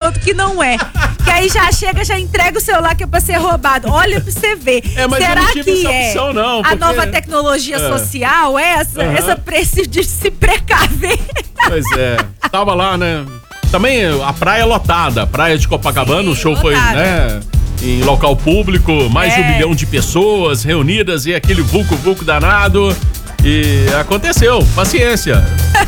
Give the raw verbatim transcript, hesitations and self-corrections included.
outro que não é. Que aí já chega, já entrega o celular que é pra ser roubado. Olha pra você ver. É, mas Será eu não tive que essa é opção, não, a porque- nova tecnologia É. social, essa? Aham. Essa precisa de se precaver. Pois é. Tava lá, né? Também a praia lotada. Praia de Copacabana, Sim, o show foi, lotada. né? Em local público, mais de um É. milhão de pessoas reunidas e aquele vulco-vulco danado. E aconteceu, paciência.